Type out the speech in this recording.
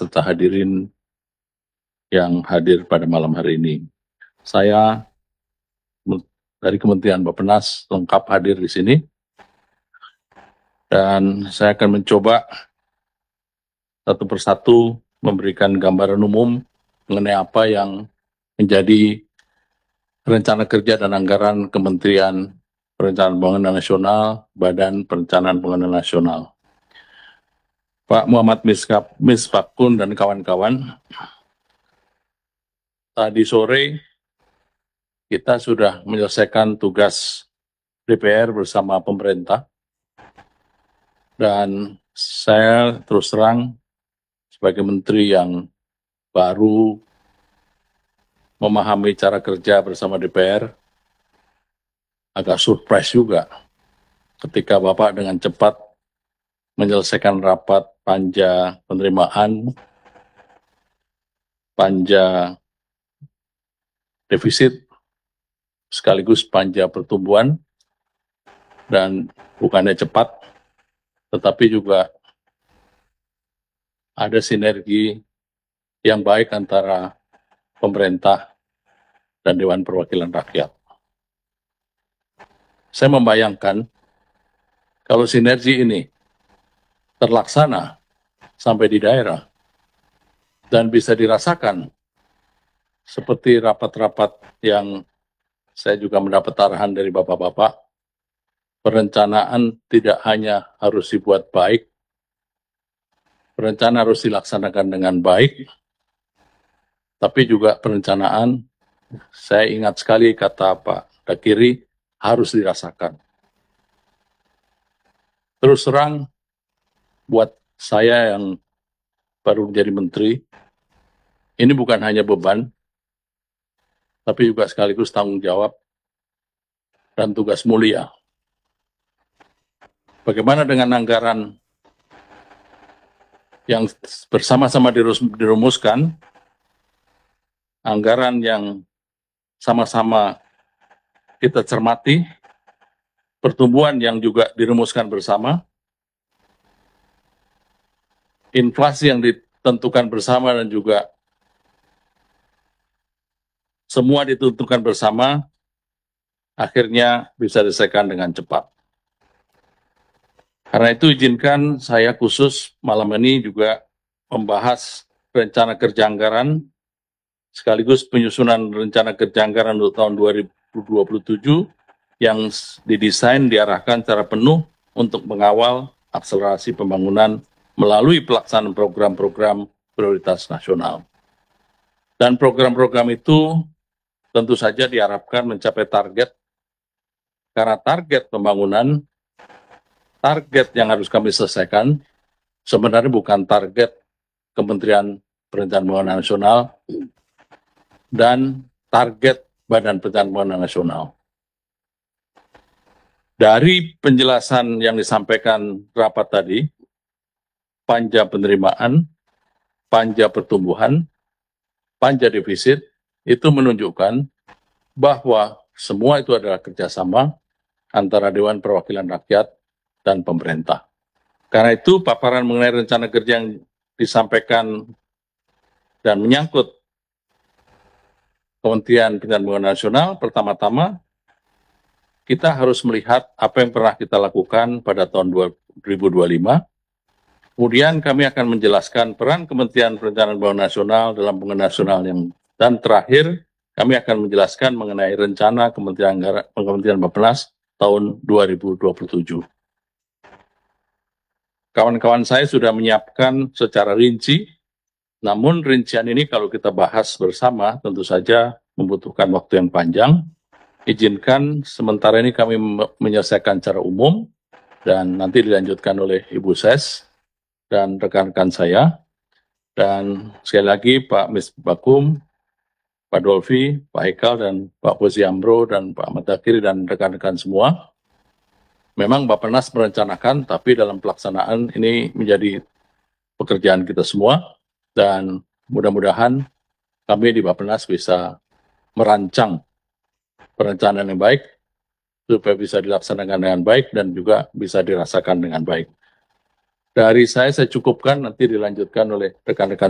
serta hadirin yang hadir pada malam hari ini. Saya dari Kementerian Bappenas lengkap hadir di sini, dan saya akan mencoba satu persatu memberikan gambaran umum mengenai apa yang menjadi rencana kerja dan anggaran Kementerian Perencanaan Pembangunan Nasional, Badan Perencanaan Pembangunan Nasional. Pak Muhammad Misbakun dan kawan-kawan, tadi sore kita sudah menyelesaikan tugas DPR bersama pemerintah, dan saya terus terang sebagai menteri yang baru memahami cara kerja bersama DPR, agak surprise juga ketika Bapak dengan cepat menyelesaikan rapat panja penerimaan, panja defisit, sekaligus panja pertumbuhan, dan bukannya cepat, tetapi juga ada sinergi yang baik antara pemerintah dan Dewan Perwakilan Rakyat. Saya membayangkan kalau sinergi ini terlaksana sampai di daerah dan bisa dirasakan seperti rapat-rapat yang saya juga mendapat arahan dari bapak-bapak, perencanaan tidak hanya harus dibuat baik, perencanaan harus dilaksanakan dengan baik, tapi juga perencanaan, saya ingat sekali kata Pak Dakiri, harus dirasakan. Terus terang, buat saya yang baru menjadi menteri, ini bukan hanya beban, tapi juga sekaligus tanggung jawab dan tugas mulia. Bagaimana dengan anggaran yang bersama-sama dirumuskan, anggaran yang sama-sama kita cermati, pertumbuhan yang juga dirumuskan bersama, inflasi yang ditentukan bersama, dan juga semua ditentukan bersama, akhirnya bisa diselesaikan dengan cepat. Karena itu izinkan saya khusus malam ini juga membahas rencana kerja anggaran, sekaligus penyusunan rencana kerja anggaran untuk tahun 2027 yang didesain diarahkan secara penuh untuk mengawal akselerasi pembangunan melalui pelaksanaan program-program prioritas nasional. Dan program-program itu tentu saja diharapkan mencapai target, karena target pembangunan, target yang harus kami selesaikan sebenarnya bukan target Kementerian Perencanaan Pembangunan Nasional dan target Badan Perencanaan Pembangunan Nasional. Dari penjelasan yang disampaikan rapat tadi, panja penerimaan, panja pertumbuhan, panja defisit, itu menunjukkan bahwa semua itu adalah kerjasama antara Dewan Perwakilan Rakyat dan pemerintah. Karena itu paparan mengenai rencana kerja yang disampaikan dan menyangkut Kementerian Perencanaan Pembangunan Nasional, pertama-tama kita harus melihat apa yang pernah kita lakukan pada tahun 2025. Kemudian kami akan menjelaskan peran Kementerian Perencanaan Pembangunan Nasional dalam pembangunan nasional dan terakhir kami akan menjelaskan mengenai rencana Kementerian Bappenas tahun 2027. Kawan-kawan saya sudah menyiapkan secara rinci, namun rincian ini kalau kita bahas bersama tentu saja membutuhkan waktu yang panjang. Izinkan sementara ini kami menyelesaikan secara umum dan nanti dilanjutkan oleh Ibu Ses dan rekan-rekan saya. Dan sekali lagi Pak Misbakun, Pak Dolvi, Pak Hekal, dan Pak Fauzi Amro, dan Pak Ahmad Dakiri, dan rekan-rekan semua. Memang Bappenas merencanakan, tapi dalam pelaksanaan ini menjadi pekerjaan kita semua, dan mudah-mudahan kami di Bappenas bisa merancang perencanaan yang baik, supaya bisa dilaksanakan dengan baik dan juga bisa dirasakan dengan baik. Dari saya cukupkan, nanti dilanjutkan oleh rekan-rekan